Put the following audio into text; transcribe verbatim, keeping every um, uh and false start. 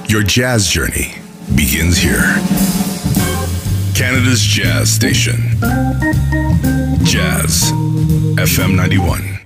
Your jazz journey begins here. Canada's jazz station. Jazz F M ninety-one.